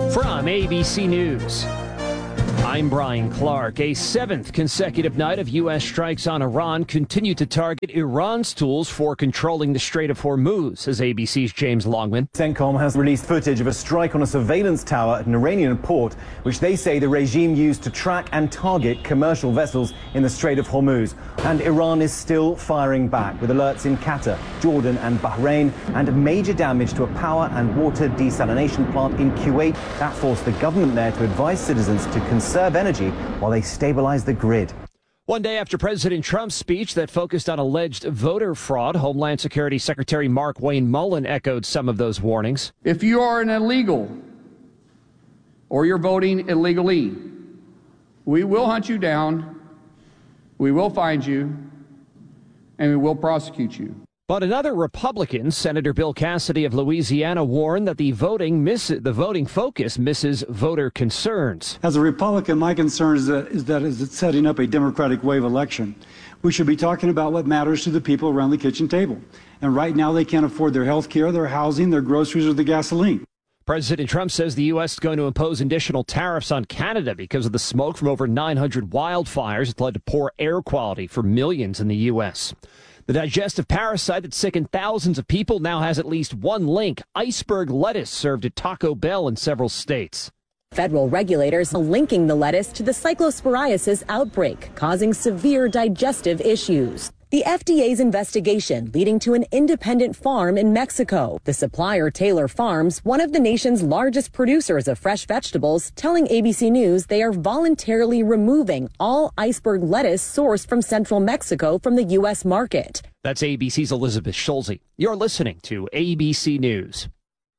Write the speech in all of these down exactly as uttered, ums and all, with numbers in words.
From A B C News, I'm Brian Clark. A seventh consecutive night of U S strikes on Iran continue to target Iran's tools for controlling the Strait of Hormuz, says A B C's James Longman. CENTCOM has released footage of a strike on a surveillance tower at an Iranian port, which they say the regime used to track and target commercial vessels in the Strait of Hormuz. And Iran is still firing back, with alerts in Qatar, Jordan and Bahrain, and major damage to a power and water desalination plant in Kuwait. That forced the government there to advise citizens to conserve energy while they stabilize the grid. One day after President Trump's speech that focused on alleged voter fraud, Homeland Security Secretary Mark Wayne Mullen echoed some of those warnings. If you are an illegal or you're voting illegally, we will hunt you down, we will find you, and we will prosecute you. But another Republican, Senator Bill Cassidy of Louisiana, warned that the voting miss the voting focus misses voter concerns. As a Republican, my concern is that is that is it setting up a Democratic wave election. We should be talking about what matters to the people around the kitchen table. And right now they can't afford their health care, their housing, their groceries, or the gasoline. President Trump says the U S is going to impose additional tariffs on Canada because of the smoke from over nine hundred wildfires that led to poor air quality for millions in the U S. The digestive parasite that sickened thousands of people now has at least one link: iceberg lettuce served at Taco Bell in several states. Federal regulators are linking the lettuce to the cyclosporiasis outbreak, causing severe digestive issues. The F D A's investigation leading to an independent farm in Mexico. The supplier, Taylor Farms, one of the nation's largest producers of fresh vegetables, telling A B C News they are voluntarily removing all iceberg lettuce sourced from central Mexico from the U S market. That's A B C's Elizabeth Schulze. You're listening to A B C News.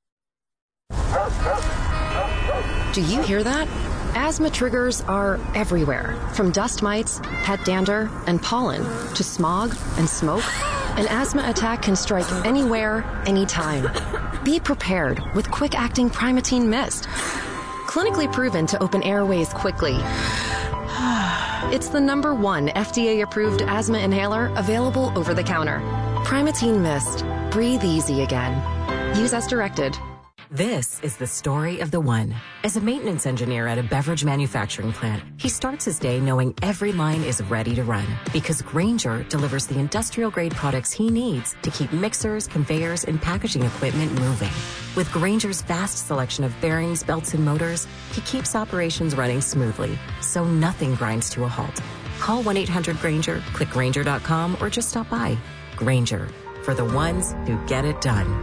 Do you hear that? Asthma triggers are everywhere, from dust mites, pet dander, and pollen, to smog and smoke. An asthma attack can strike anywhere, anytime. Be prepared with quick-acting Primatene Mist. Clinically proven to open airways quickly. It's the number one F D A-approved asthma inhaler available over the counter. Primatene Mist. Breathe easy again. Use as directed. This is the story of the one. As a maintenance engineer at a beverage manufacturing plant, he starts his day knowing every line is ready to run because Grainger delivers the industrial-grade products he needs to keep mixers, conveyors, and packaging equipment moving. With Grainger's vast selection of bearings, belts, and motors, he keeps operations running smoothly, so nothing grinds to a halt. Call one eight hundred Grainger, click Grainger dot com, or just stop by. Grainger, for the ones who get it done.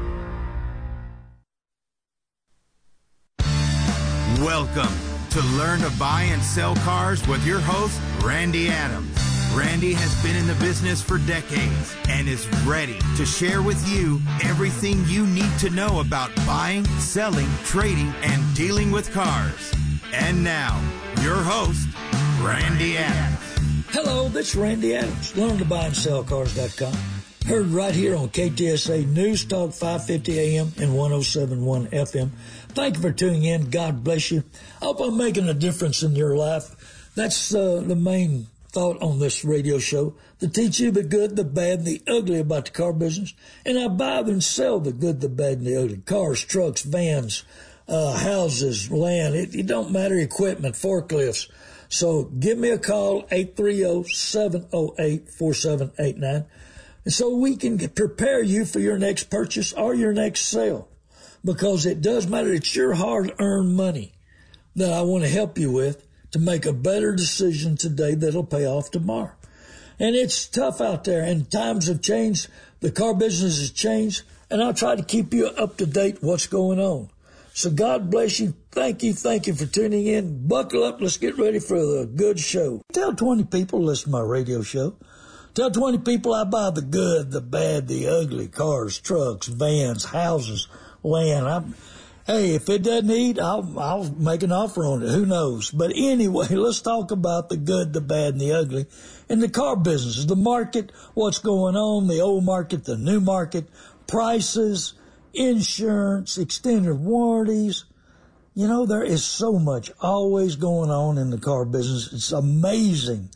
Welcome to Learn to Buy and Sell Cars with your host, Randy Adams. Randy has been in the business for decades and is ready to share with you everything you need to know about buying, selling, trading, and dealing with cars. And now, your host, Randy Adams. Hello, this is Randy Adams, learn to buy and sell cars dot com. Heard right here on K T S A News Talk five fifty A M and one oh seven point one F M. Thank you for tuning in. God bless you. I hope I'm making a difference in your life. That's uh, the main thought on this radio show, to teach you the good, the bad, and the ugly about the car business. And I buy and sell the good, the bad, and the ugly. Cars, trucks, vans, uh, houses, land. It, it don't matter, equipment, forklifts. So give me a call, eight three zero, seven zero eight, four seven eight nine. And so we can get, prepare you for your next purchase or your next sale, because it does matter. It's your hard-earned money that I want to help you with to make a better decision today that'll pay off tomorrow. And it's tough out there, and times have changed. The car business has changed, and I'll try to keep you up to date what's going on. So God bless you. Thank you. Thank you for tuning in. Buckle up. Let's get ready for the good show. Tell twenty people listen to my radio show. Tell twenty people I buy the good, the bad, the ugly, cars, trucks, vans, houses, land. I'm, hey, if it doesn't eat, I'll, I'll make an offer on it. Who knows? But anyway, let's talk about the good, the bad, and the ugly in the car business. The market, what's going on, the old market, the new market, prices, insurance, extended warranties. You know, there is so much always going on in the car business. It's amazing,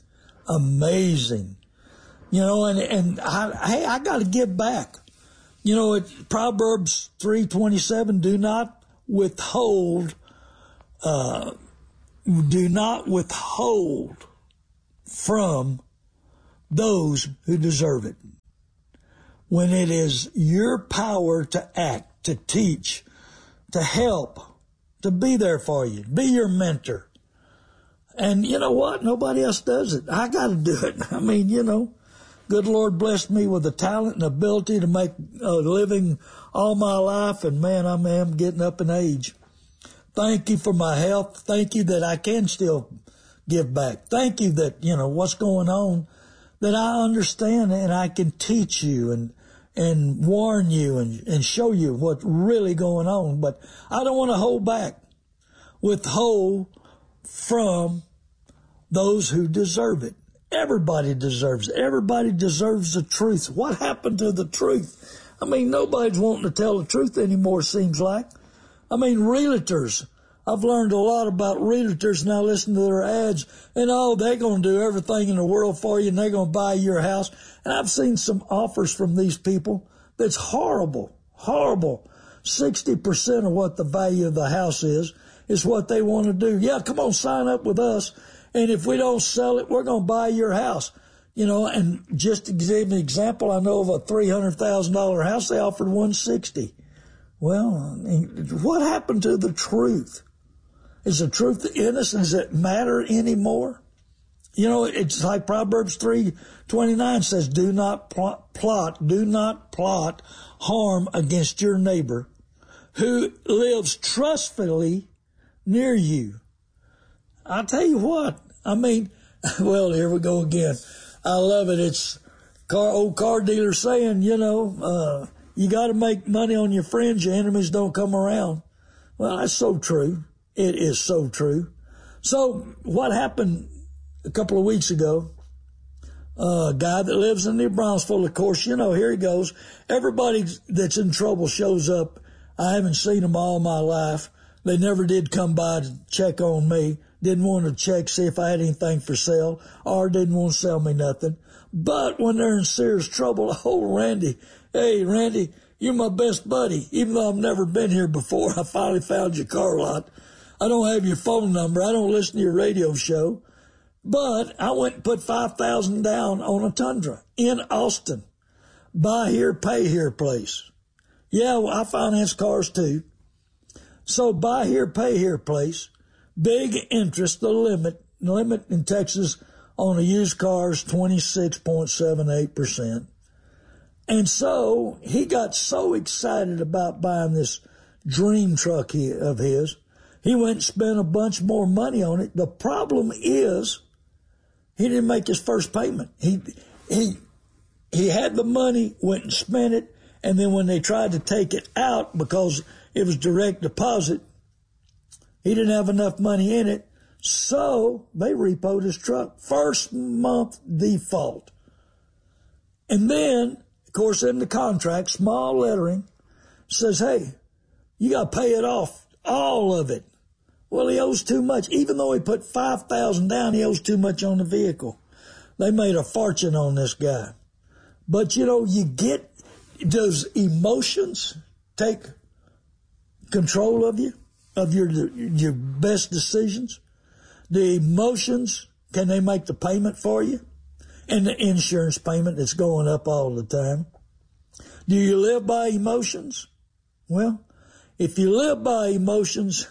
amazing. You know, and, and I, hey, I got to give back. You know, it, Proverbs three twenty-seven, do not withhold uh, do not withhold from those who deserve it. When it is your power to act, to teach, to help, to be there for you, be your mentor. And you know what? Nobody else does it. I got to do it. I mean, you know, good Lord blessed me with the talent and ability to make a living all my life. And man, I am getting up in age. Thank you for my health. Thank you that I can still give back. Thank you that, you know, what's going on, that I understand and I can teach you and and warn you and, and show you what's really going on. But I don't want to hold back, withhold from those who deserve it. Everybody deserves it. Everybody deserves the truth. What happened to the truth? I mean, nobody's wanting to tell the truth anymore, seems like. I mean, realtors. I've learned a lot about realtors now, listen to their ads, and oh, they're going to do everything in the world for you, and they're going to buy your house. And I've seen some offers from these people that's horrible, horrible. sixty percent of what the value of the house is, is what they want to do. Yeah, come on, sign up with us, and if we don't sell it, we're going to buy your house. You know, and just to give an example, I know of a three hundred thousand dollars house, they offered one hundred sixty thousand dollars. Well, what happened to the truth? Is the truth innocent? Does it matter anymore? You know, it's like Proverbs three twenty-nine says, do not plot, plot, do not plot harm against your neighbor who lives trustfully near you. I'll tell you what, I mean, well, here we go again. I love it. It's car, old car dealer saying, you know, uh, you got to make money on your friends. Your enemies don't come around. Well, that's so true. It is so true. So what happened a couple of weeks ago, uh, a guy that lives in New Brownsville, of course, you know, here he goes. Everybody that's in trouble shows up. I haven't seen them all my life. They never did come by to check on me. Didn't want to check, see if I had anything for sale, or didn't want to sell me nothing. But when they're in serious trouble, oh, Randy, hey, Randy, you're my best buddy. Even though I've never been here before, I finally found your car lot. I don't have your phone number. I don't listen to your radio show. But I went and put five thousand dollars down on a Tundra in Austin. Buy here, pay here place. Yeah, well, I finance cars too. So buy here, pay here place. Big interest, the limit, the limit in Texas on a used car is twenty-six point seven eight percent. And so he got so excited about buying this dream truck he, of his. He went and spent a bunch more money on it. The problem is he didn't make his first payment. He, he, he had the money, went and spent it. And then when they tried to take it out because it was direct deposit, he didn't have enough money in it. So they repoed his truck. First month default. And then, of course, in the contract, small lettering says, hey, you got to pay it off, all of it. Well, he owes too much. Even though he put five thousand dollars down, he owes too much on the vehicle. They made a fortune on this guy. But, you know, you get, does emotions take control of you, of your your best decisions? The emotions, can they make the payment for you? And the insurance payment that's going up all the time. Do you live by emotions? Well, if you live by emotions,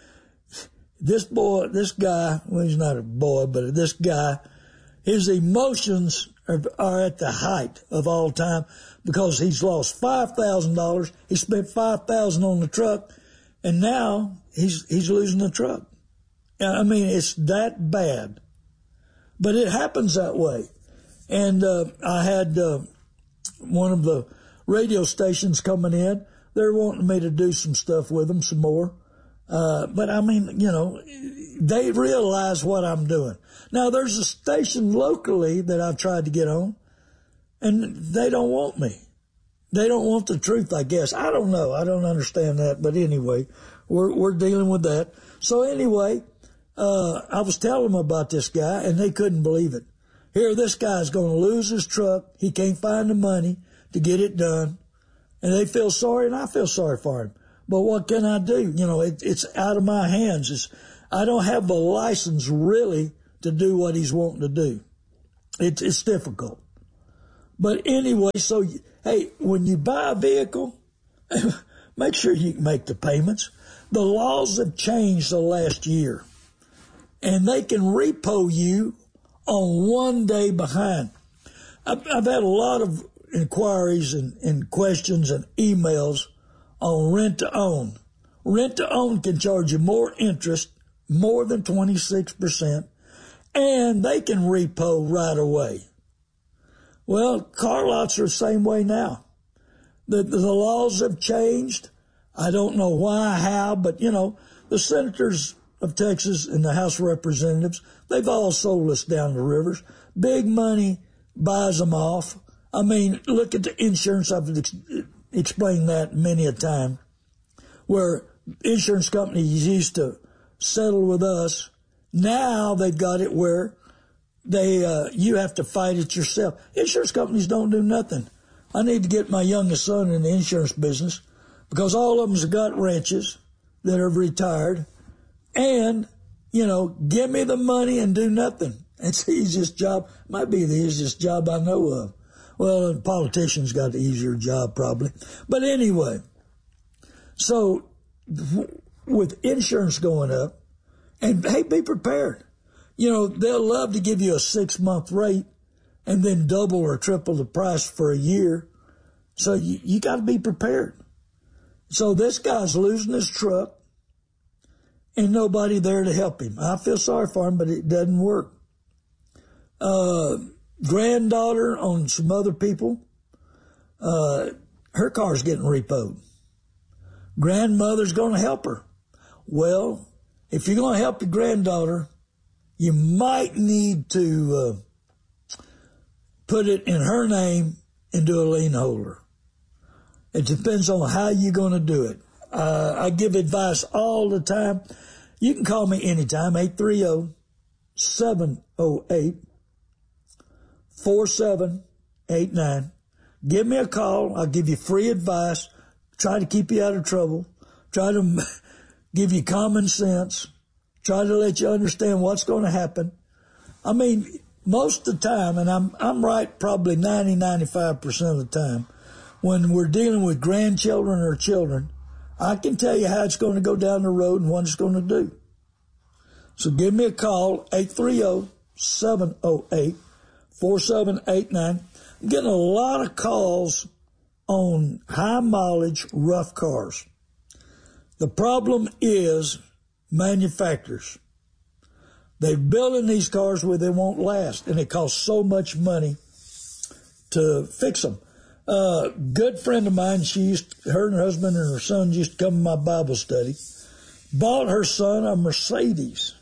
this boy, this guy, well, he's not a boy, but this guy, his emotions are, are at the height of all time because he's lost five thousand dollars. He spent five thousand dollars on the truck, and now he's he's losing the truck. I mean, it's that bad. But it happens that way. And uh, I had uh, one of the radio stations coming in. They're wanting me to do some stuff with them, some more. Uh, but, I mean, you know, they realize what I'm doing. Now, there's a station locally that I've tried to get on, and they don't want me. They don't want the truth, I guess. I don't know. I don't understand that. But anyway, we're we're dealing with that. So anyway, uh, I was telling them about this guy, and they couldn't believe it. Here, this guy's going to lose his truck. He can't find the money to get it done. And they feel sorry, and I feel sorry for him. But what can I do? You know, it, it's out of my hands. It's, I don't have the license really to do what he's wanting to do. It, it's difficult. But anyway, so, hey, when you buy a vehicle, make sure you can make the payments. The laws have changed the last year, and they can repo you on one day behind. I've, I've had a lot of inquiries and, and questions and emails on rent-to-own. Rent-to-own can charge you more interest, more than twenty-six percent, and they can repo right away. Well, car lots are the same way now. The, the laws have changed. I don't know why, how, but, you know, the senators of Texas and the House of Representatives, they've all sold us down the rivers. Big money buys them off. I mean, look at the insurance. I've ex- explained that many a time, where insurance companies used to settle with us. Now they've got it where they uh, you have to fight it yourself. Insurance companies don't do nothing. I need to get my youngest son in the insurance business because all of them's got ranches that have retired. And, you know, give me the money and do nothing. It's the easiest job. Might be the easiest job I know of. Well, politicians got the easier job probably. But anyway, so with insurance going up, and hey, be prepared. You know, they'll love to give you a six-month rate and then double or triple the price for a year. So you, you got to be prepared. So this guy's losing his truck and nobody there to help him. I feel sorry for him, but it doesn't work. Uh, granddaughter on some other people, uh, her car's getting repoed. Grandmother's going to help her. Well, if you're going to help your granddaughter, you might need to uh, put it in her name and do a lien holder. It depends on how you're going to do it. Uh, I give advice all the time. You can call me anytime, eight three zero, seven zero eight, four seven eight nine. Give me a call. I'll give you free advice. Try to keep you out of trouble. Try to give you common sense. Try to let you understand what's going to happen. I mean, most of the time, and I'm I'm right probably ninety, ninety-five percent of the time, when we're dealing with grandchildren or children, I can tell you how it's going to go down the road and what it's going to do. So give me a call, eight three zero, seven zero eight, four seven eight nine. I'm getting a lot of calls on high mileage, rough cars. The problem is manufacturers. They're building these cars where they won't last, and it costs so much money to fix them. A uh, good friend of mine, she used, her and her husband and her son used to come to my Bible study, bought her son a Mercedes.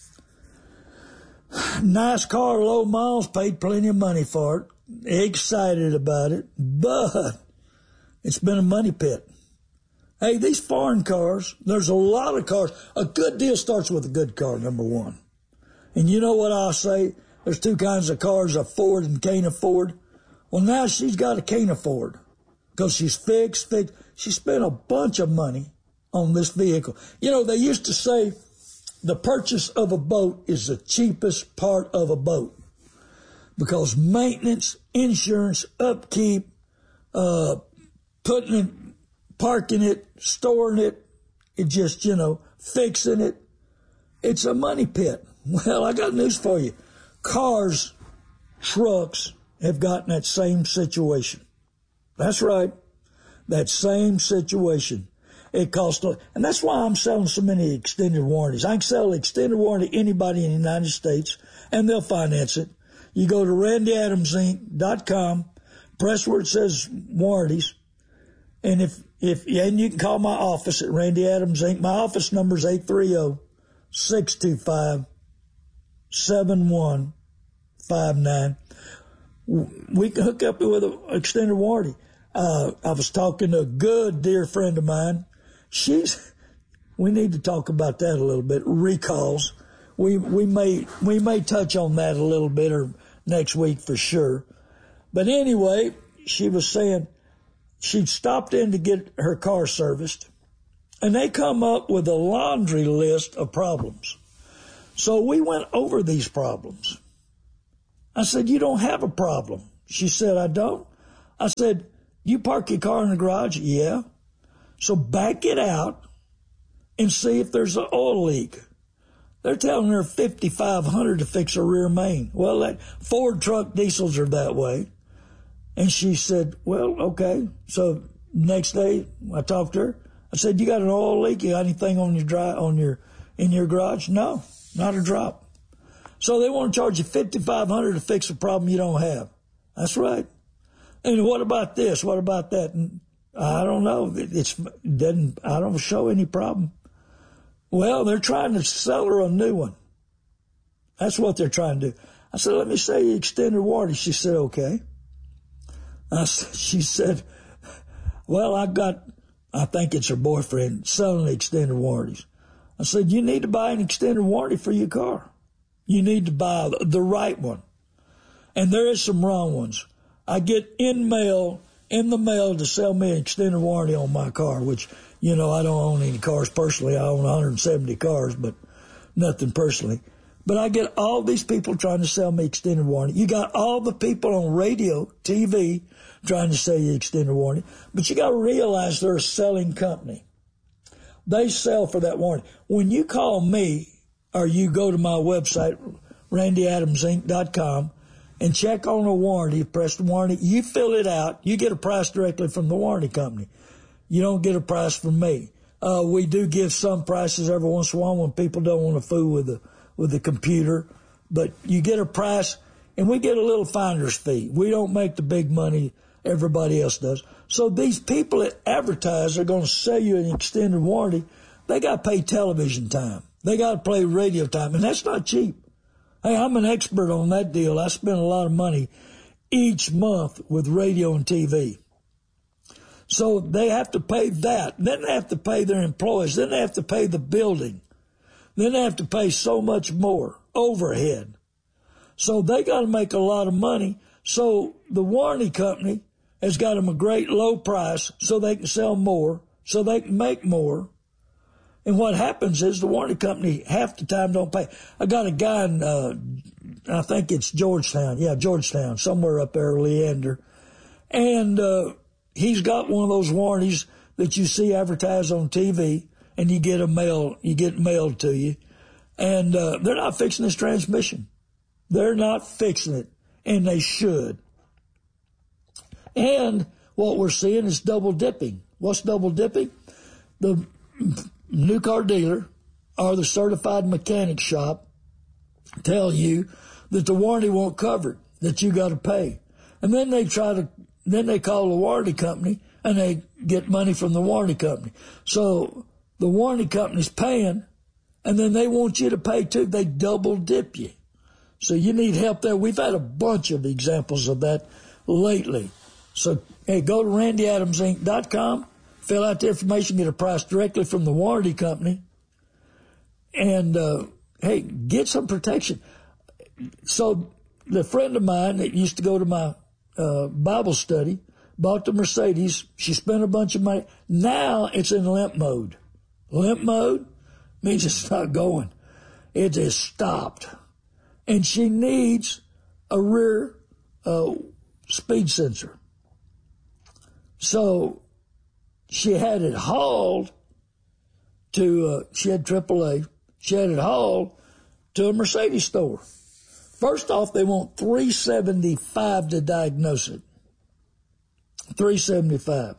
Nice car, low miles, paid plenty of money for it, excited about it, but it's been a money pit. Hey, these foreign cars, there's a lot of cars. A good deal starts with a good car, number one. And you know what I'll say? There's two kinds of cars, a Ford and can't afford. Well, now she's got a can't afford because she's fixed, fixed. She spent a bunch of money on this vehicle. You know, they used to say the purchase of a boat is the cheapest part of a boat because maintenance, insurance, upkeep, uh, putting it, parking it, storing it, it just, you know, fixing it. It's a money pit. Well, I got news for you. Cars, trucks have gotten that same situation. That's right. That same situation. It costs, and that's why I'm selling so many extended warranties. I can sell extended warranty to anybody in the United States, and they'll finance it. You go to randy adams inc dot com, press where it says warranties, and if, if, and you can call my office at Randy Adams Incorporated. My office number is eight three zero, six two five, seven one five nine. We can hook up with an extended warranty. Uh, I was talking to a good dear friend of mine. She's, we need to talk about that a little bit. Recalls. We, we may, we may touch on that a little bit or next week for sure. But anyway, she was saying she'd stopped in to get her car serviced And they come up with a laundry list of problems. So we went over these problems. I said, you don't have a problem. She said, I don't. I said, you park your car in the garage? Yeah. So back it out and see if there's an oil leak. They're telling her fifty-five hundred dollars to fix a rear main. Well, that Ford truck diesels are that way. And she said, well, okay. So next day I talked to her. I said, you got an oil leak? You got anything on your dry, on your, in your garage? No, not a drop. So they want to charge you fifty-five hundred dollars to fix a problem you don't have. That's right. And what about this? What about that? And I don't know. It's it doesn't. I don't show any problem. Well, they're trying to sell her a new one. That's what they're trying to do. I said, let me say you extended warranty. She said, okay. I, she said, well, I got, I think it's her boyfriend selling the extended warranties. I said, you need to buy an extended warranty for your car. You need to buy the right one. And there is some wrong ones. I get in mail, in the mail to sell me an extended warranty on my car, which, you know, I don't own any cars personally. I own one hundred seventy cars, but nothing personally. But I get all these people trying to sell me extended warranty. You got all the people on radio, T V, trying to sell you extended warranty. But you got to realize they're a selling company. They sell for that warranty. When you call me or you go to my website, randy adams inc dot com, and check on a warranty, press the warranty, you fill it out, you get a price directly from the warranty company. You don't get a price from me. Uh, we do give some prices every once in a while when people don't want to fool with the, with the computer, but you get a price, and we get a little finder's fee. We don't make the big money everybody else does. So these people that advertise are going to sell you an extended warranty. They got to pay television time. They got to pay radio time, and that's not cheap. Hey, I'm an expert on that deal. I spend a lot of money each month with radio and T V. So they have to pay that. Then they have to pay their employees. Then they have to pay the building. Then they have to pay so much more overhead. So they got to make a lot of money. So the warranty company has got them a great low price so they can sell more, so they can make more. And what happens is the warranty company half the time don't pay. I got a guy in, uh, I think it's Georgetown. Yeah, Georgetown, somewhere up there, Leander. And, uh, he's got one of those warranties that you see advertised on T V and you get a mail, you get mailed to you. And, uh, they're not fixing this transmission. They're not fixing it. And they should. And what we're seeing is double dipping. What's double dipping? The new car dealer or the certified mechanic shop tell you that the warranty won't cover it, that you got to pay. And then they try to, then they call the warranty company and they get money from the warranty company. So the warranty company's paying and then they want you to pay too. They double dip you. So you need help there. We've had a bunch of examples of that lately. So, hey, go to randy adams inc dot com, fill out the information, get a price directly from the warranty company, and, uh, hey, get some protection. So the friend of mine that used to go to my uh, Bible study bought the Mercedes. She spent a bunch of money. Now it's in limp mode. Limp mode means it's not going. It is stopped. And she needs a rear uh, speed sensor. So she had it hauled to, uh, she had triple A. She had it hauled to a Mercedes store. First off, they want three hundred seventy-five dollars to diagnose it. three hundred seventy-five dollars.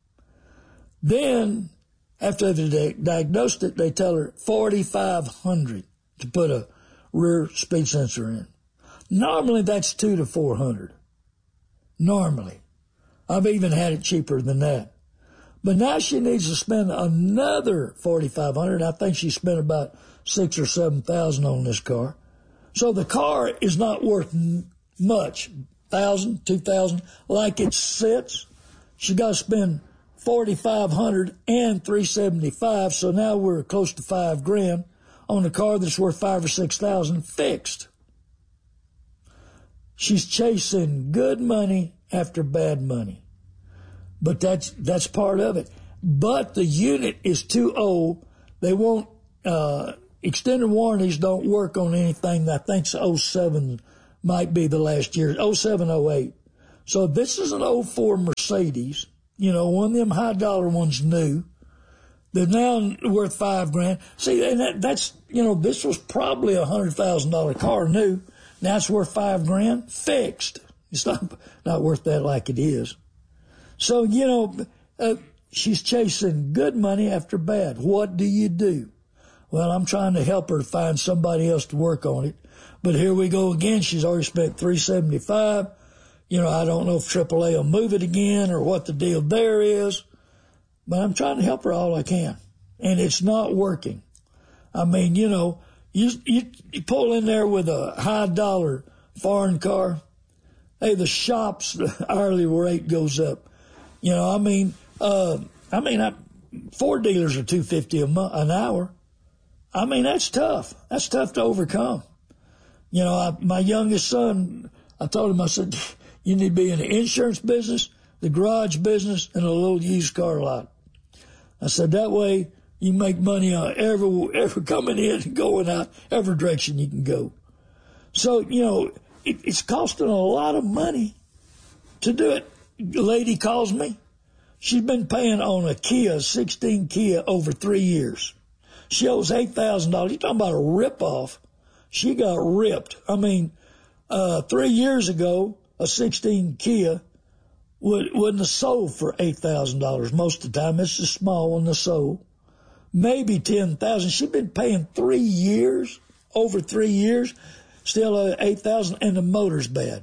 Then, after they've diagnosed it, they tell her forty-five hundred dollars to put a rear speed sensor in. Normally, that's two hundred to four hundred dollars. Normally. I've even had it cheaper than that. But now she needs to spend another forty-five hundred dollars. I think she spent about six or seven thousand dollars on this car. So the car is not worth much, thousand, two thousand, like it sits. She got to spend forty-five hundred dollars and three hundred seventy-five dollars. So now we're close to five grand on a car that's worth five or six thousand fixed. She's chasing good money after bad money. But that's, that's part of it. but the unit is too old. They won't, uh, extended warranties don't work on anything. I think oh seven might be the last year, oh seven, oh eight. So this is an oh four Mercedes, you know, one of them high dollar ones new. They're now worth five grand. See, and that, that's, you know, this was probably a hundred thousand dollar car new. Now it's worth five grand fixed. It's not, not worth that like it is. So, you know, uh, she's chasing good money after bad. What do you do? Well, I'm trying to help her find somebody else to work on it. But here we go again. She's already spent three seventy-five. You know, I don't know if triple A will move it again or what the deal there is. But I'm trying to help her all I can. And it's not working. I mean, you know, you, you, you pull in there with a high dollar foreign car. Hey, the shop's hourly rate goes up. You know, I mean, uh, I mean, I, Ford dealers are two fifty a month, an hour. I mean, that's tough. That's tough to overcome. You know, I, my youngest son, I told him, I said, you need to be in the insurance business, the garage business, and a little used car lot. I said, that way you make money on every, every coming in and going out, every direction you can go. So, you know, it, it's costing a lot of money to do it. The lady calls me. She's been paying on a Kia, sixteen Kia, over three years. She owes eight thousand dollars. You're talking about a ripoff. She got ripped. I mean, uh, three years ago, a sixteen Kia would, wouldn't have sold for eight thousand dollars most of the time. It's a small one that sold. Maybe ten thousand dollars. She's been paying three years, over three years, still uh, eight thousand dollars, and the motor's bad.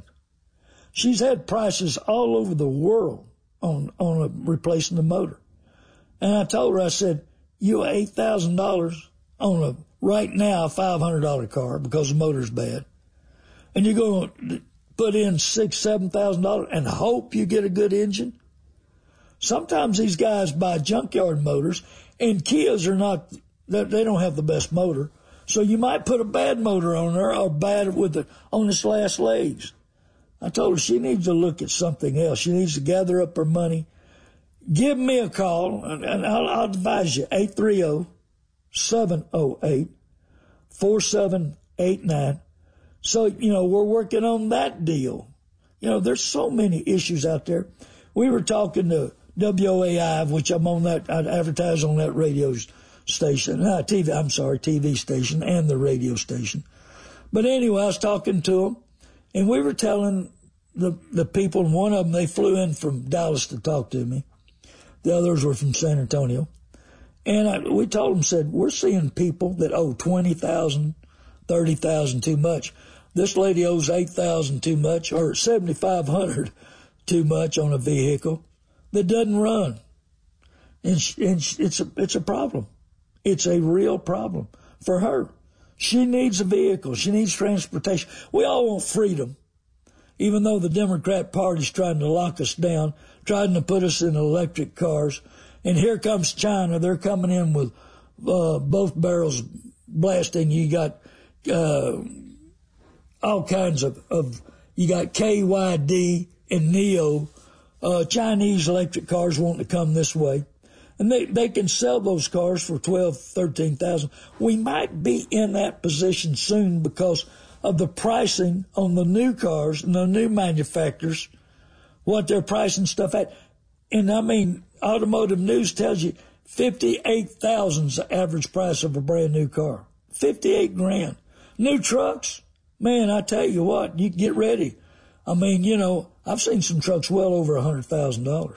She's had prices all over the world on, on a, replacing the motor. And I told her, I said, you owe eight thousand dollars on a, right now, a five hundred dollar car because the motor's bad. And you're going to put in six, seven thousand dollars and hope you get a good engine. Sometimes these guys buy junkyard motors, and Kias are not, they don't have the best motor. So you might put a bad motor on there or bad with the, on its last legs. I told her she needs to look at something else. She needs to gather up her money. Give me a call, and, and I'll, I'll advise you, eight three zero, seven zero eight, four seven eight nine. So, you know, we're working on that deal. You know, there's so many issues out there. We were talking to W O A I, which I'm on that, I advertise on that radio station, uh, T V, I'm sorry, T V station and the radio station. But anyway, I was talking to them, and we were telling the, the people, and one of them, they flew in from Dallas to talk to me. The others were from San Antonio. And I, we told them, said, we're seeing people that owe twenty thousand dollars, thirty thousand dollars too much. This lady owes eight thousand dollars too much, or seventy-five hundred dollars too much on a vehicle that doesn't run. And, she, and she, it's a, it's a problem. It's a real problem for her. She needs a vehicle. She needs transportation. We all want freedom, even though the Democrat Party's trying to lock us down, trying to put us in electric cars. And here comes China. They're coming in with uh, both barrels blasting. You got uh, all kinds of, of, you got K Y D and NIO, uh, Chinese electric cars wanting to come this way. And they, they can sell those cars for twelve, thirteen thousand. We might be in that position soon because of the pricing on the new cars and the new manufacturers, what they're pricing stuff at. And I mean, Automotive News tells you fifty-eight thousand is the average price of a brand new car. fifty-eight grand. New trucks, man, I tell you what, you get ready. I mean, you know, I've seen some trucks well over one hundred thousand dollars.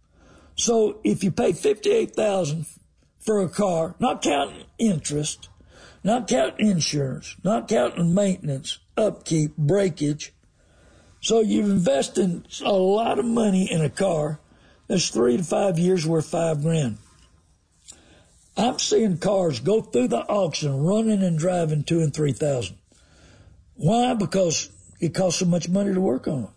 So if you pay fifty-eight thousand dollars for a car, not counting interest, not counting insurance, not counting maintenance, upkeep, breakage, so you've invested a lot of money in a car that's three to five years worth five grand. I'm seeing cars go through the auction running and driving two and three thousand. Why? Because it costs so much money to work on them.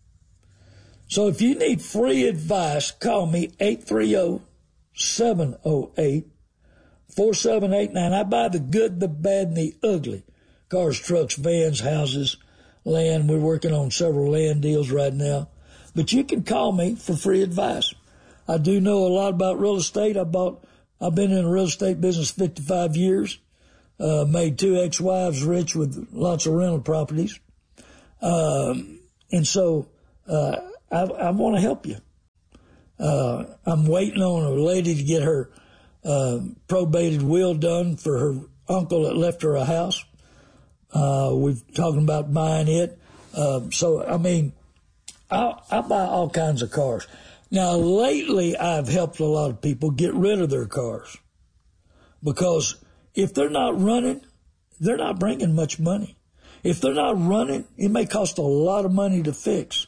So if you need free advice, call me eight three zero, seven zero eight, four seven eight nine. I buy the good, the bad, and the ugly. Cars, trucks, vans, houses, land. We're working on several land deals right now. But you can call me for free advice. I do know a lot about real estate. I bought, I've been in the real estate business fifty-five years, uh, made two ex-wives rich with lots of rental properties. Um, and so, uh, I, I want to help you. Uh, I'm waiting on a lady to get her, uh, probated will done for her uncle that left her a house. Uh, we've talking about buying it. Uh, so, I mean, I, I buy all kinds of cars. Now, lately, I've helped a lot of people get rid of their cars because if they're not running, they're not bringing much money. If they're not running, it may cost a lot of money to fix.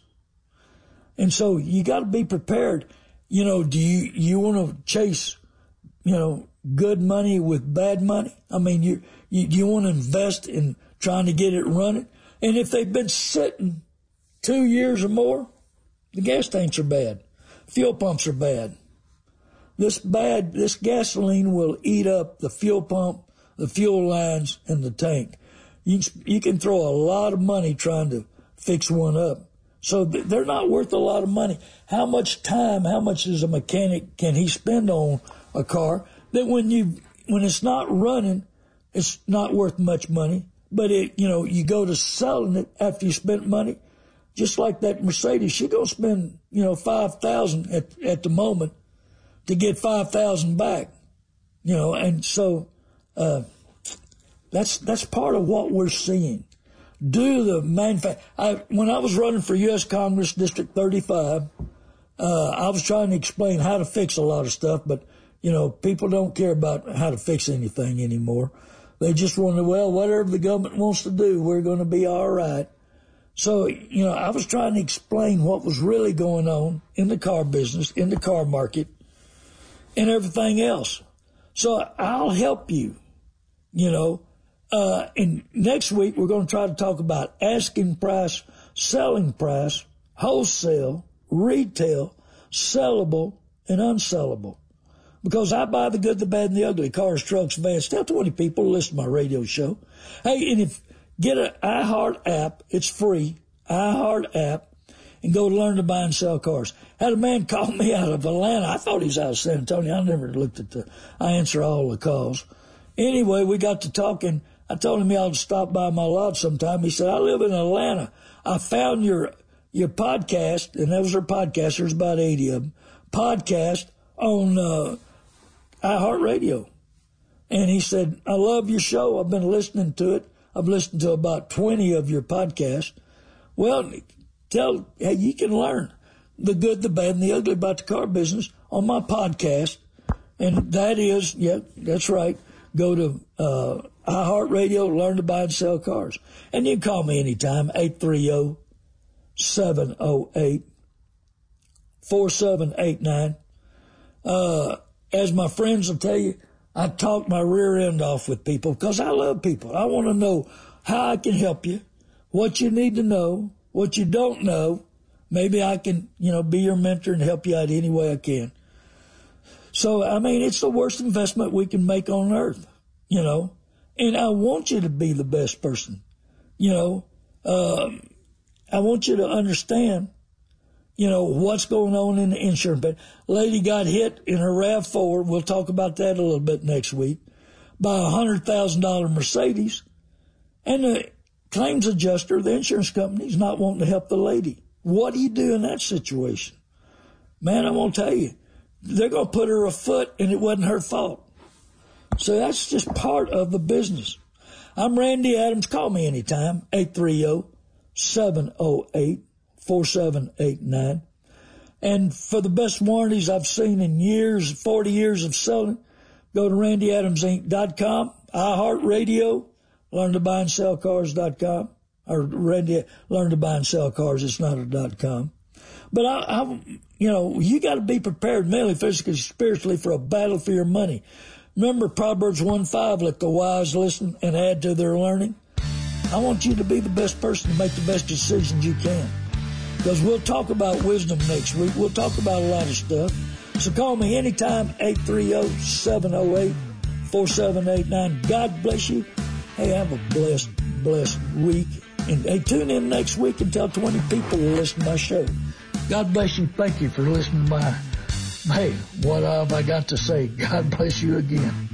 And so you got to be prepared. You know, do you, you want to chase, you know, good money with bad money? I mean, you, you, you want to invest in trying to get it running? And if they've been sitting two years or more, the gas tanks are bad. Fuel pumps are bad. This bad, this gasoline will eat up the fuel pump, the fuel lines, and the tank. You, you can throw a lot of money trying to fix one up. So they're not worth a lot of money. How much time, how much is a mechanic can he spend on a car that when you, when it's not running, it's not worth much money. But it, you know, you go to selling it after you spent money, just like that Mercedes, you're going to spend, you know, five thousand at, at the moment to get five thousand back, you know, and so, uh, that's, that's part of what we're seeing. Do the manufacture. I, when I was running for U S Congress District thirty-five, uh, I was trying to explain how to fix a lot of stuff, but, you know, people don't care about how to fix anything anymore. They just want to, well, whatever the government wants to do, we're going to be all right. So, you know, I was trying to explain what was really going on in the car business, in the car market, and everything else. So I'll help you, you know. Uh, and next week, we're going to try to talk about asking price, selling price, wholesale, retail, sellable, and unsellable. Because I buy the good, the bad, and the ugly. Cars, trucks, vans. Tell twenty people to listen to my radio show. Hey, and if get an iHeart app, it's free, iHeart app, and go to Learn to Buy and Sell Cars. Had a man call me out of Atlanta. I thought he was out of San Antonio. I never looked at the, I answer all the calls. Anyway, we got to talking. I told him he ought to stop by my lot sometime. He said, I live in Atlanta. I found your your podcast, and that was our podcast. There's about eighty of them. Podcast on uh, iHeartRadio. And he said, I love your show. I've been listening to it. I've listened to about twenty of your podcasts. Well, tell, hey, you can learn the good, the bad, and the ugly about the car business on my podcast. And that is, yeah, that's right. Go to uh, iHeartRadio, Learn to Buy and Sell Cars. And you can call me anytime, eight three zero, seven zero eight, four seven eight nine. Uh, as my friends will tell you, I talk my rear end off with people because I love people. I want to know how I can help you, what you need to know, what you don't know. Maybe I can, you know, be your mentor and help you out any way I can. So, I mean, it's the worst investment we can make on earth, you know, and I want you to be the best person, you know. Uh, I want you to understand, you know, what's going on in the insurance. But lady got hit in her RAV four. We'll talk about that a little bit next week by a one hundred thousand dollars Mercedes. And the claims adjuster, the insurance company, is not wanting to help the lady. What do you do in that situation? Man, I'm going to tell you, they're going to put her a foot and it wasn't her fault. So that's just part of the business. I'm Randy Adams. Call me anytime, eight three zero, seven zero eight, four seven eight nine. And for the best warranties I've seen in years, forty years of selling, go to randy adams inc dot com, iHeartRadio, learn to buy and sell cars dot com, or Randy, learn to buy and sell cars, it's not a dot com. But I, I you know, you got to be prepared mentally, physically, spiritually for a battle for your money. Remember Proverbs one five, let the wise listen and add to their learning. I want you to be the best person to make the best decisions you can. Because we'll talk about wisdom next week. We'll talk about a lot of stuff. So call me anytime, eight three zero, seven zero eight, four seven eight nine. God bless you. Hey, have a blessed, blessed week. And hey, tune in next week and tell twenty people to listen to my show. God bless you. Thank you for listening to my Hey, what have I got to say? God bless you again.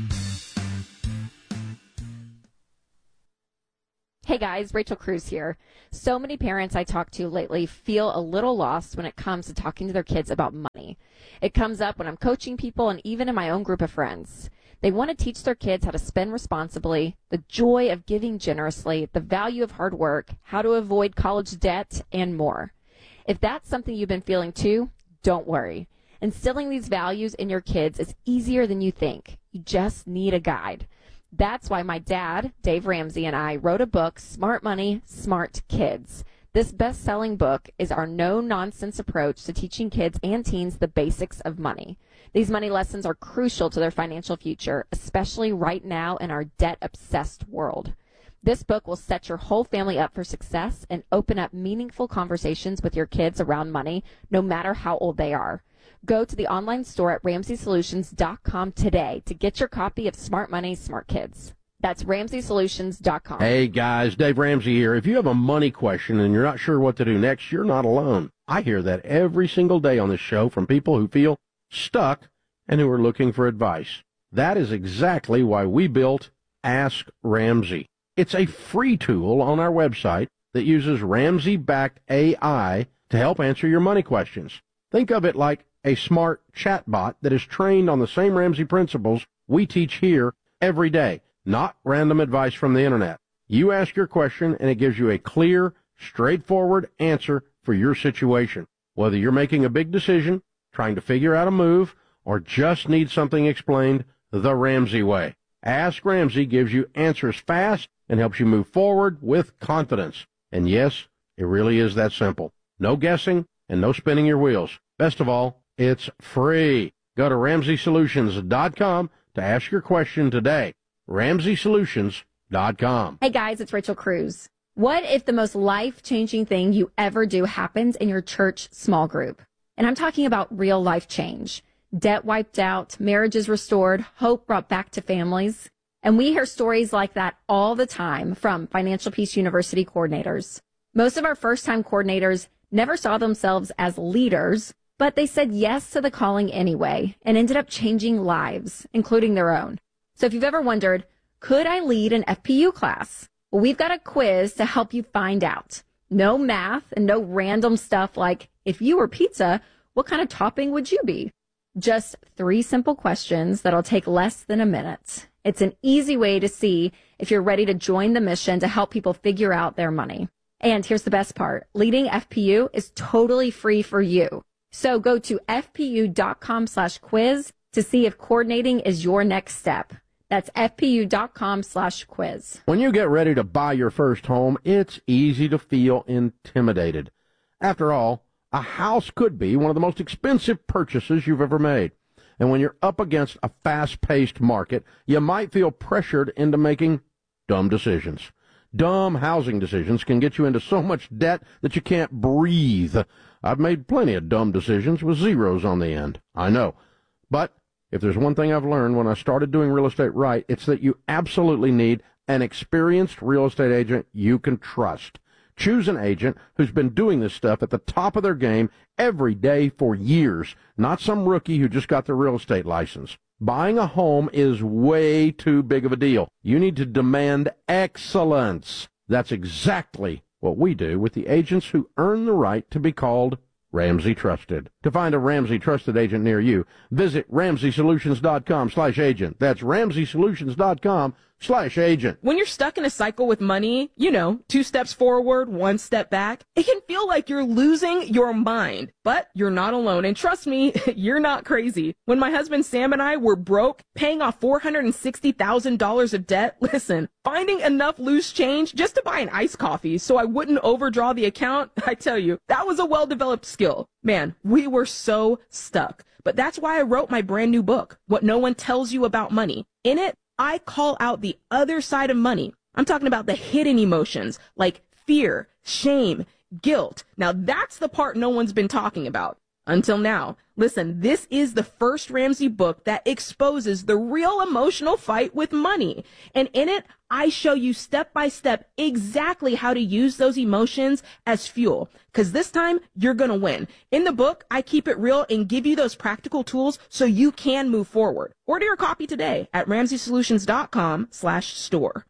Hey guys, Rachel Cruz here. So many parents I talk to lately feel a little lost when it comes to talking to their kids about money. It comes up when I'm coaching people and even in my own group of friends. They want to teach their kids how to spend responsibly, the joy of giving generously, the value of hard work, how to avoid college debt, and more. If that's something you've been feeling too, don't worry. Instilling these values in your kids is easier than you think. You just need a guide. That's why my dad, Dave Ramsey, and I wrote a book, Smart Money, Smart Kids. This best-selling book is our no-nonsense approach to teaching kids and teens the basics of money. These money lessons are crucial to their financial future, especially right now in our debt-obsessed world. This book will set your whole family up for success and open up meaningful conversations with your kids around money, no matter how old they are. Go to the online store at ramsey solutions dot com today to get your copy of Smart Money, Smart Kids. That's ramsey solutions dot com. Hey guys, Dave Ramsey here. If you have a money question and you're not sure what to do next, you're not alone. I hear that every single day on this show from people who feel stuck and who are looking for advice. That is exactly why we built Ask Ramsey. It's a free tool on our website that uses Ramsey-backed A I to help answer your money questions. Think of it like a smart chatbot that is trained on the same Ramsey principles we teach here every day, not random advice from the internet. You ask your question and it gives you a clear, straightforward answer for your situation. Whether you're making a big decision, trying to figure out a move, or just need something explained the Ramsey way. Ask Ramsey gives you answers fast and helps you move forward with confidence. And yes, it really is that simple. No guessing and no spinning your wheels. Best of all, it's free. Go to ramsey solutions dot com to ask your question today. ramsey solutions dot com. Hey guys, it's Rachel Cruz. What if the most life-changing thing you ever do happens in your church small group? And I'm talking about real life change. Debt wiped out, marriages restored, hope brought back to families. And we hear stories like that all the time from Financial Peace University coordinators. Most of our first-time coordinators never saw themselves as leaders, but they said yes to the calling anyway and ended up changing lives, including their own. So if you've ever wondered, could I lead an F P U class? Well, we've got a quiz to help you find out. No math and no random stuff like, if you were pizza, what kind of topping would you be? Just three simple questions that'll take less than a minute. It's an easy way to see if you're ready to join the mission to help people figure out their money. And here's the best part. Leading F P U is totally free for you. So go to f p u dot com slash quiz to see if coordinating is your next step. That's f p u dot com slash quiz. When you get ready to buy your first home, it's easy to feel intimidated. After all, a house could be one of the most expensive purchases you've ever made. And when you're up against a fast-paced market, you might feel pressured into making dumb decisions. Dumb housing decisions can get you into so much debt that you can't breathe. I've made plenty of dumb decisions with zeros on the end. I know. But if there's one thing I've learned when I started doing real estate right, it's that you absolutely need an experienced real estate agent you can trust. Choose an agent who's been doing this stuff at the top of their game every day for years, not some rookie who just got their real estate license. Buying a home is way too big of a deal. You need to demand excellence. That's exactly what we do with the agents who earn the right to be called Ramsey Trusted. To find a Ramsey Trusted agent near you, visit ramsey solutions dot com slash agent. That's ramsey solutions dot com slash agent. When you're stuck in a cycle with money, you know, two steps forward, one step back, it can feel like you're losing your mind. But you're not alone. And trust me, you're not crazy. When my husband Sam and I were broke, paying off four hundred sixty thousand dollars of debt, listen, finding enough loose change just to buy an iced coffee so I wouldn't overdraw the account, I tell you, that was a well-developed skill. Man, we were so stuck. But that's why I wrote my brand new book, What No One Tells You About Money. In it, I call out the other side of money. I'm talking about the hidden emotions like fear, shame, guilt. Now that's the part no one's been talking about. Until now. Listen, this is the first Ramsey book that exposes the real emotional fight with money. And in it, I show you step by step exactly how to use those emotions as fuel. Because this time, you're going to win. In the book, I keep it real and give you those practical tools so you can move forward. Order your copy today at ramsey solutions dot com slash store.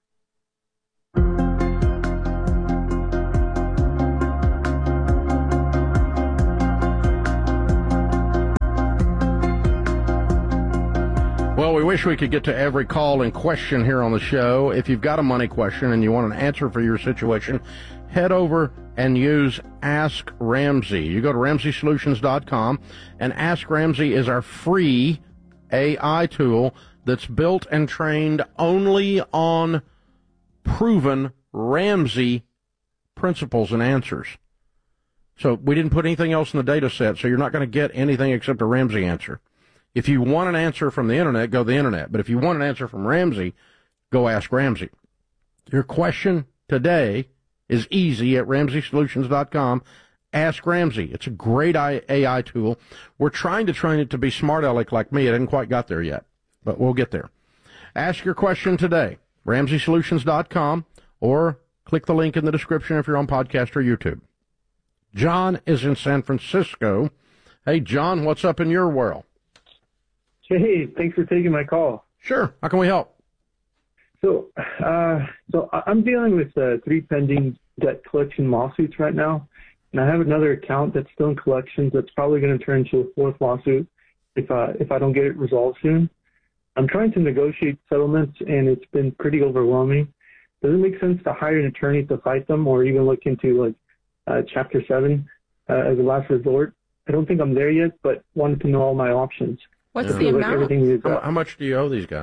Well, we wish we could get to every call and question here on the show. If you've got a money question and you want an answer for your situation, head over and use Ask Ramsey. You go to ramsey solutions dot com, and Ask Ramsey is our free A I tool that's built and trained only on proven Ramsey principles and answers. So we didn't put anything else in the data set, so you're not going to get anything except a Ramsey answer. If you want an answer from the internet, go to the internet. But if you want an answer from Ramsey, go Ask Ramsey. Your question today is easy at ramsey solutions dot com. Ask Ramsey. It's a great A I tool. We're trying to train it to be smart aleck like me. It hasn't quite got there yet, but we'll get there. Ask your question today, ramsey solutions dot com, or click the link in the description if you're on podcast or YouTube. John is in San Francisco. Hey, John, what's up in your world? Hey, thanks for taking my call. Sure. How can we help? So, uh, so I'm dealing with uh, three pending debt collection lawsuits right now, and I have another account that's still in collections that's probably going to turn into a fourth lawsuit if uh, if I don't get it resolved soon. I'm trying to negotiate settlements, and it's been pretty overwhelming. Does it make sense to hire an attorney to fight them, or even look into like uh, Chapter Seven uh, as a last resort? I don't think I'm there yet, but wanted to know all my options. What's the amount? Is, uh, how, how much do you owe these guys?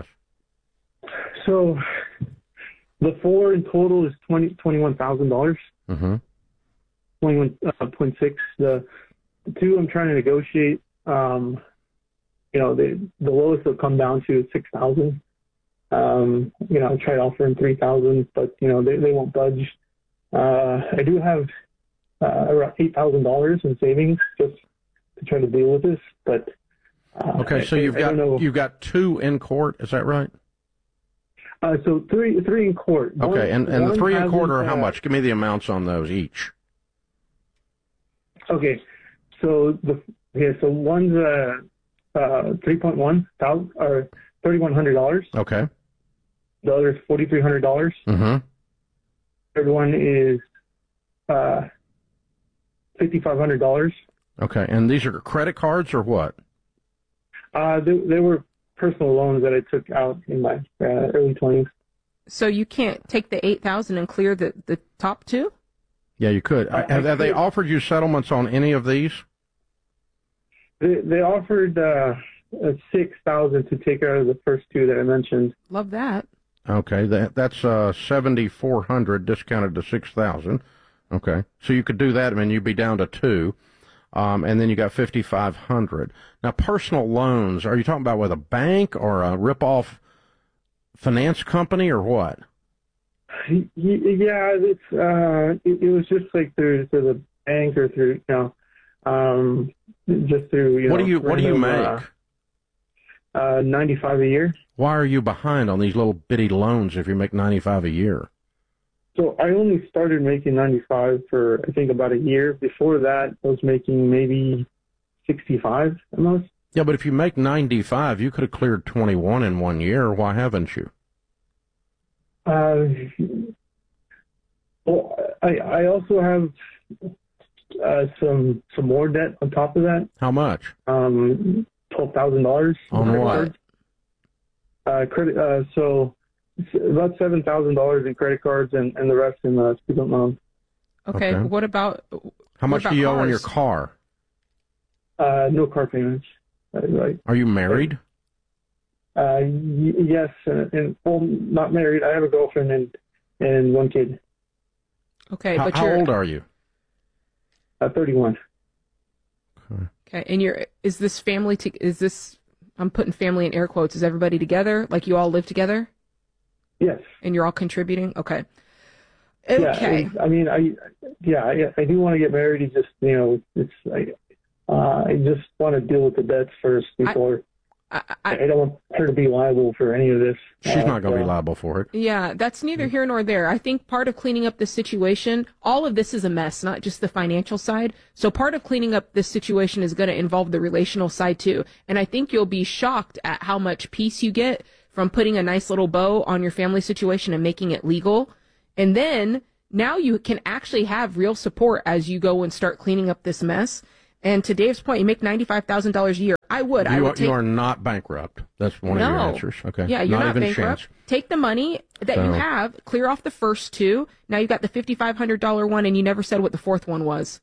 So the four in total is twenty twenty-one thousand dollars. Mm-hmm. Twenty-one uh, point six. The, the two I'm trying to negotiate. Um, you know, the the lowest they'll come down to is six thousand. Um, you know, I tried offering three thousand, but you know they they won't budge. Uh, I do have uh, around eight thousand dollars in savings just to try to deal with this, but. Uh, okay, so I, you've I got you've got two in court, is that right? Uh, so three three in court. Okay, one, and, and the three in court are uh, how much? Give me the amounts on those each. Okay, so the yeah, so one's uh, uh three point one thousand or thirty one hundred dollars. Okay. The other is forty three hundred dollars. Mm-hmm. Third one is uh fifty five hundred dollars. Okay, and these are credit cards or what? Uh, they, they were personal loans that I took out in my uh, early twenties. So you can't take the eight thousand and clear the, the top two? Yeah, you could. Uh, have, have they could. offered you settlements on any of these? They, they offered uh, six thousand to take out of the first two that I mentioned. Love that. Okay, that that's uh, seventy four hundred discounted to six thousand. Okay, so you could do that, and then you'd be down to two. Um, and then you got fifty-five hundred. Now, personal loans, are you talking about with a bank or a rip-off finance company or what? Yeah, it's uh, it, it was just like through, through the bank or through, you know, um, just through, you what know. Do you, what do you make? Uh, uh, ninety-five a year. Why are you behind on these little bitty loans if you make ninety-five a year? So I only started making ninety-five for, I think, about a year. Before that, I was making maybe sixty-five at most. Yeah, but if you make ninety-five, you could have cleared twenty-one in one year. Why haven't you? Uh, well, I, I also have uh, some some more debt on top of that. How much? Um, twelve thousand dollars. On what? Uh, credit. Uh, so. About seven thousand dollars in credit cards and, and the rest in uh, student loans. Okay, okay. What about how much about do you cars? owe on your car? Uh, no car payments. Right. Are you married? Uh, y- yes, and, and well, not married. I have a girlfriend and and one kid. Okay, how, but how you're old are you? Uh, thirty-one. Okay. Okay, and you're is this family? To, is this? I'm putting family in air quotes. Is everybody together? Like you all live together? Yes. And you're all contributing? Okay. Okay. Yeah, I mean, I yeah, I, I do want to get married. It's just, you know, it's I, Uh, I just want to deal with the debts first before. I, I, I don't want her to be liable for any of this. She's uh, not going to so. be liable for it. Yeah, that's neither here nor there. I think part of cleaning up this situation, all of this is a mess, not just the financial side. So part of cleaning up this situation is going to involve the relational side too. And I think you'll be shocked at how much peace you get from putting a nice little bow on your family situation and making it legal. And then now you can actually have real support as you go and start cleaning up this mess. And to Dave's point, you make ninety-five thousand dollars a year. I would. You, I would are, take... you are not bankrupt. That's one no. of your answers. Okay. Yeah, you're not, not, even bankrupt. Chance. Take the money that so... you have, clear off the first two. Now you've got the fifty-five hundred dollars one, and you never said what the fourth one was.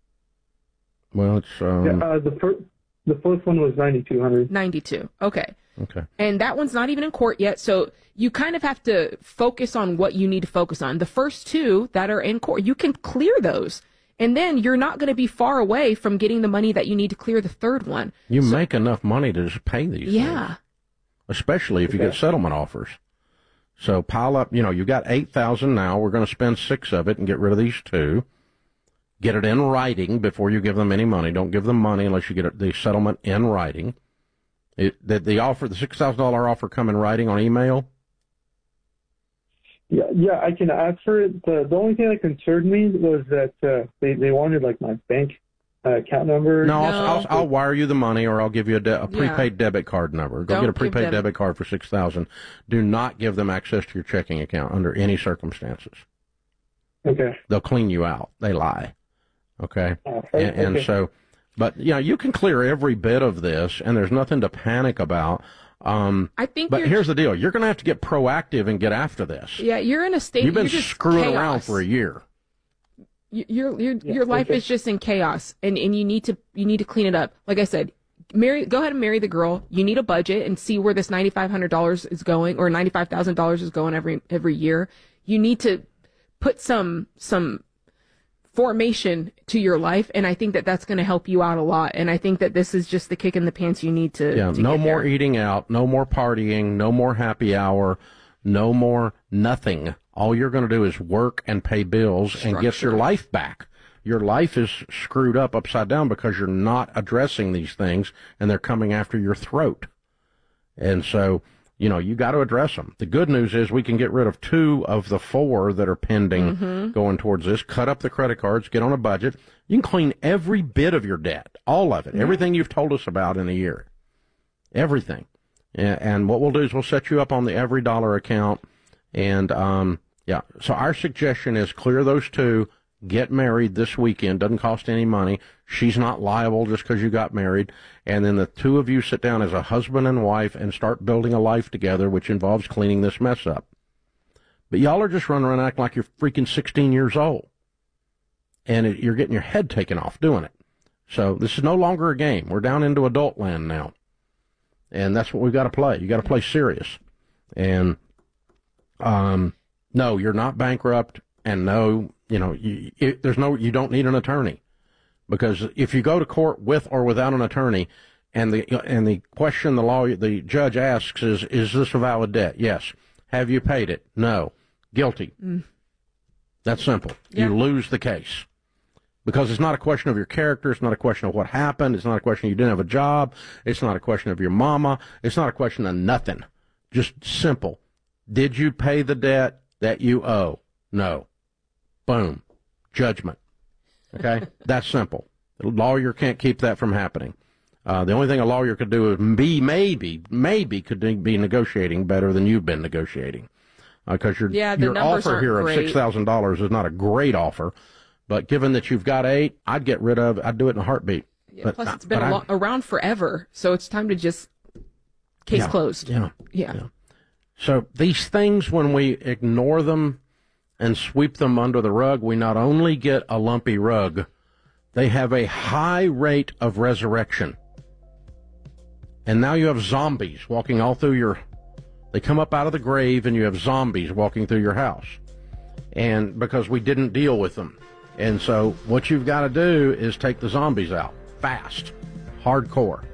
Well, it's... Um... Yeah, uh, the, fir- the fourth one was ninety-two hundred dollars. ninety-two. Okay. Okay. And that one's not even in court yet, so you kind of have to focus on what you need to focus on. The first two that are in court, you can clear those. And then you're not going to be far away from getting the money that you need to clear the third one. You so, make enough money to just pay these yeah. things. Especially if you get settlement offers. So pile up, you know, you got eight thousand now. We're going to spend six of it and get rid of these two. Get it in writing before you give them any money. Don't give them money unless you get the settlement in writing. It, did the offer, the six thousand dollars offer come in writing on email? Yeah, yeah, I can ask for it. The, the only thing that concerned me was that uh, they, they wanted, like, my bank uh, account number. No, no. I'll, I'll, I'll wire you the money, or I'll give you a, de- a prepaid yeah. debit card number. Go Don't get a prepaid them... debit card for six thousand dollars. Do not give them access to your checking account under any circumstances. Okay. They'll clean you out. They lie. Okay? Uh, and, okay. and so, but, you know, you can clear every bit of this, and there's nothing to panic about. Um, I think but you're, here's the deal. You're going to have to get proactive and get after this. Yeah, you're in a state. You've been you're just screwing chaos. around for a year. Your your yeah, your life okay. is just in chaos, and, and you need to you need to clean it up. Like I said, marry. Go ahead and marry the girl. You need a budget and see where this ninety five hundred dollars is going, or ninety five thousand dollars is going every every year. You need to put some some formation to your life, and I think that that's going to help you out a lot. And I think that this is just the kick in the pants you need to. Yeah, to no get more there. eating out, no more partying, no more happy hour, no more nothing. All you're going to do is work and pay bills and get your life back. Your life is screwed up upside down because you're not addressing these things, and they're coming after your throat. And so, you know, you got to address them. The good news is we can get rid of two of the four that are pending mm-hmm. going towards this, cut up the credit cards, get on a budget. You can clean every bit of your debt, all of it, yeah. everything you've told us about in a year, everything. And, and what we'll do is we'll set you up on the Every Dollar account. And, um, yeah, so our suggestion is clear those two, get married this weekend, doesn't cost any money. She's not liable just because you got married. And then the two of you sit down as a husband and wife and start building a life together, which involves cleaning this mess up. But y'all are just running around acting like you're freaking sixteen years old. And it, you're getting your head taken off doing it. So this is no longer a game. We're down into adult land now. And that's what we've got to play. You got to play serious. And, um, no, you're not bankrupt. And no, you know, you, it, there's no, you don't need an attorney. Because if you go to court with or without an attorney, and the and the question the lawyer, the judge asks is, is this a valid debt? Yes. Have you paid it? No. Guilty. Mm. That's simple. Yeah. You lose the case. Because it's not a question of your character. It's not a question of what happened. It's not a question you didn't have a job. It's not a question of your mama. It's not a question of nothing. Just simple. Did you pay the debt that you owe? No. Boom. Judgment. Okay? That's simple. The lawyer can't keep that from happening. Uh, the only thing a lawyer could do is be maybe, maybe could be negotiating better than you've been negotiating. Because uh, your, yeah, your offer here great. of six thousand dollars is not a great offer. But given that you've got eight, I'd get rid of it. I'd do it in a heartbeat. Yeah, but, plus, it's been I, lo- around forever, so it's time to just case yeah, closed. Yeah, yeah. Yeah. So these things, when we ignore them and sweep them under the rug, we not only get a lumpy rug, they have a high rate of resurrection. And now you have zombies walking all through your... They come up out of the grave, and you have zombies walking through your house. And because we didn't deal with them. And so what you've got to do is take the zombies out. Fast. Hardcore.